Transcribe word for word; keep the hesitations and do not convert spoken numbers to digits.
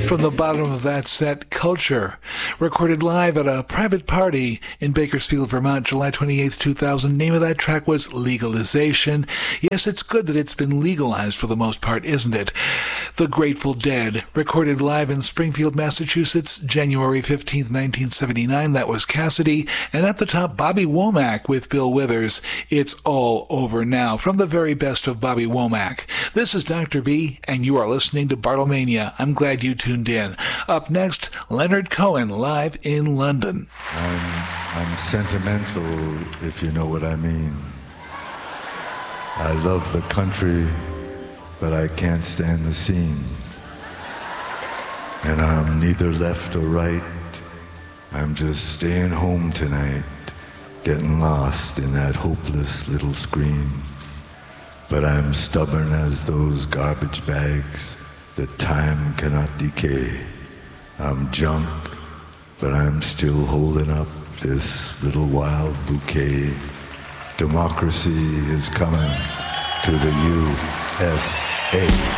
From the bottom of that set, Culture, recorded live at a private party in Bakersfield, Vermont, July twenty-eighth, two thousand. Name of that track was Legalization. Yes, it's good that it's been legalized for the most part, isn't it? The Grateful Dead, recorded live in Springfield, Massachusetts, January fifteenth, nineteen seventy-nine. That was Cassidy. And at the top, Bobby Womack with Bill Withers. It's All Over Now, from the very best of Bobby Womack. This is Doctor B, and you are listening to Bartlemania. I'm glad you tuned in. Up next, Leonard Cohen, live in London. I'm, I'm sentimental, if you know what I mean. I love the country, but I can't stand the scene. And I'm neither left or right. I'm just staying home tonight, getting lost in that hopeless little screen. But I'm stubborn as those garbage bags that time cannot decay. I'm junk, but I'm still holding up this little wild bouquet. Democracy is coming to the U S A.